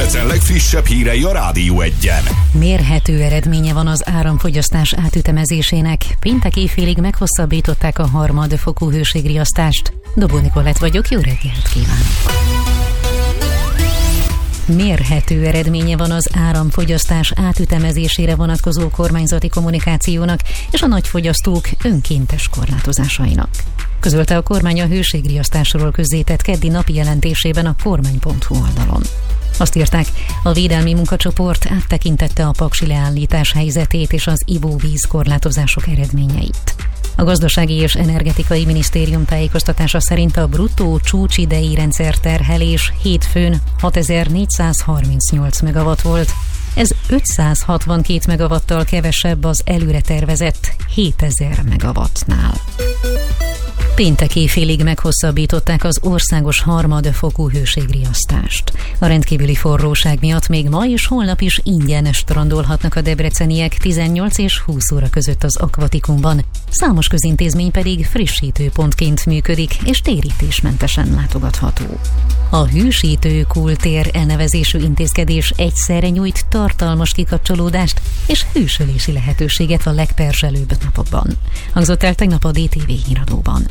Debrecen legfrissebb hírei a Rádió Egyen. Mérhető eredménye van az áramfogyasztás átütemezésének. Péntek éjfélig meghosszabbították a harmadfokú hőségriasztást. Dobó Nikolett vagyok, jó reggelt kívánok! Mérhető eredménye van az áramfogyasztás átütemezésére vonatkozó kormányzati kommunikációnak és a nagyfogyasztók önkéntes korlátozásainak. Közölte a kormány a hőségriasztásról közzétett keddi napi jelentésében a kormány.hu oldalon. Azt írták, a védelmi munkacsoport áttekintette a paksi leállítás helyzetét és az ivóvíz korlátozások eredményeit. A Gazdasági és Energetikai Minisztérium tájékoztatása szerint a bruttó csúcsidei rendszerterhelés hétfőn 6438 megawatt volt. Ez 562 megawattal kevesebb az előre tervezett 7000 megawattnál. Péntek éjfélig meghosszabbították az országos harmadfokú hőségriasztást. A rendkívüli forróság miatt még ma és holnap is ingyen strandolhatnak a debreceniek 18 és 20 óra között az akvatikumban. Számos közintézmény pedig frissítőpontként működik és térítésmentesen látogatható. A hűsítő kultér elnevezésű intézkedés egyszerre nyújt tartalmas kikapcsolódást és hűsölési lehetőséget a legperzselőbb napokban. Hangzott el tegnap a DTV híradóban.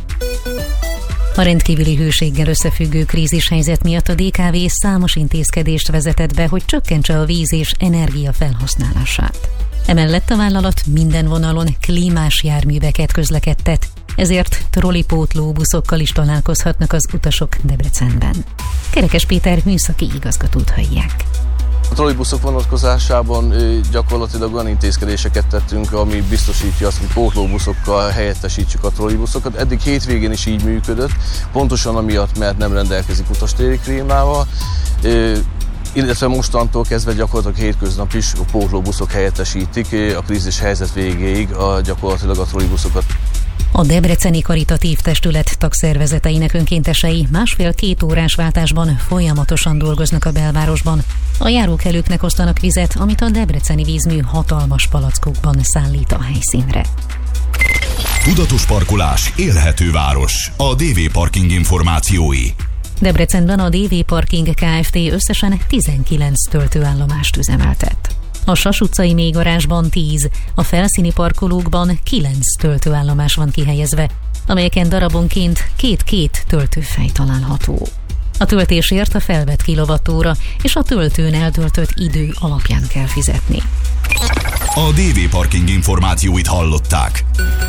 A rendkívüli hőséggel összefüggő krízishelyzet miatt a DKV számos intézkedést vezetett be, hogy csökkentse a víz és energia felhasználását. Emellett a vállalat minden vonalon klímás járműveket közlekedtet, ezért trollipótló buszokkal is találkozhatnak az utasok Debrecenben. Kerekes Péter műszaki igazgatót hallják. A trollibuszok vonatkozásában gyakorlatilag olyan intézkedéseket tettünk, ami biztosítja azt, hogy pótlóbuszokkal helyettesítsük a trollibuszokat. Eddig hétvégén is így működött, pontosan amiatt, mert nem rendelkezik utastéri klímával, illetve mostantól kezdve gyakorlatilag hétköznap is a pótlóbuszok helyettesítik a krízis helyzet végéig gyakorlatilag a trollibuszokat. A Debreceni Karitatív Testület tagszervezeteinek önkéntesei 1,5-2 órás váltásban folyamatosan dolgoznak a belvárosban. A járókelőknek osztanak vizet, amit a debreceni vízmű hatalmas palackokban szállít a helyszínre. Tudatos parkolás, élhető város. A DV Parking információi. Debrecenben a DV Parking Kft. Összesen 19 töltőállomást üzemeltet. A Sas utcai mélygarázsban 10, a felszíni parkolókban 9 töltőállomás van kihelyezve, amelyeken darabonként 2 töltőfej található. A töltésért a felvett kilovattóra és a töltőn eltöltött idő alapján kell fizetni. A DV Parking információit hallották.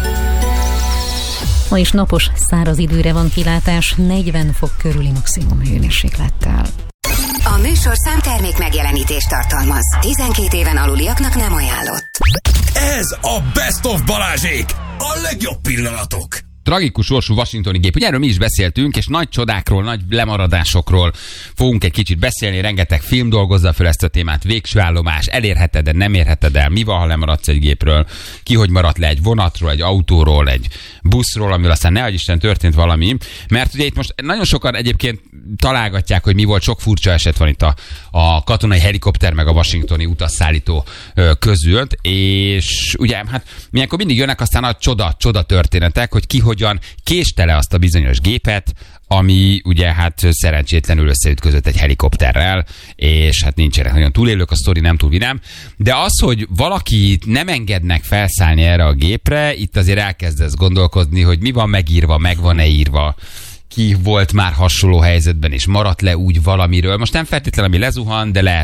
Ma is napos, száraz időre van kilátás, 40 fok körüli maximum hőmérséklettel. A műsor számtermék megjelenítést tartalmaz. 12 éven aluliaknak nem ajánlott. Ez a Best of Balázsék! A legjobb pillanatok! Tragikus sorsú washingtoni gép. Ugye erről mi is beszéltünk, és nagy csodákról, nagy lemaradásokról fogunk egy kicsit beszélni. Rengeteg film dolgozza fel ezt a témát. Végső állomás, elérheted, de nem érheted el. Mi van, ha lemaradsz egy gépről? Ki hogy maradt le egy vonatról, egy autóról, egy buszról, amivel aztán ne adj Isten történt valami. Mert ugye itt most nagyon sokan egyébként találgatják, hogy mi volt, sok furcsa eset van itt a katonai helikopter meg a washingtoni utasszállító között, és ugye hát milyenkor mindig jönnek aztán a csoda történetek, hogy ki hogyan késte le azt a bizonyos gépet, ami ugye hát szerencsétlenül összeütközött egy helikopterrel, és hát nincsenek nagyon túlélők, a sztori nem túl vidám. De az, hogy valaki nem engednek felszállni erre a gépre, itt azért elkezdesz gondolkodni, hogy mi van megírva, meg van-e írva, ki volt már hasonló helyzetben, és maradt le úgy valamiről. Most nem feltétlenül, ami lezuhan, de lehet,